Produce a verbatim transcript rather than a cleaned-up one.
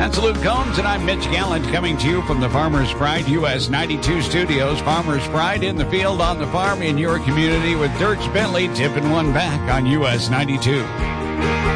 That's Luke Combs, and I'm Mitch Gallant coming to you from the Farmer's Pride U S ninety-two studios. Farmer's Pride in the field, on the farm, in your community with Dirks Bentley tipping one back on U S ninety-two.